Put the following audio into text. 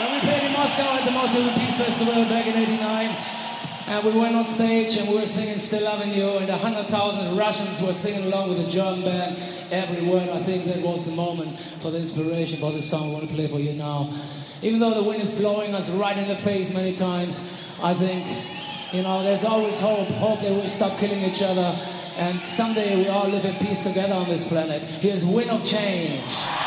When we played in Moscow at the Moscow Peace Festival back in '89, and we went on stage and we were singing Still Loving You, and 100,000 Russians were singing along with the German band every word. I think that was the moment for the inspiration for the song I want to play for you now. Even though the wind is blowing us right in the face many times, I think, you know, there's always hope. Hope that we stop killing each other, and someday we all live in peace together on this planet. Here's Wind of Change.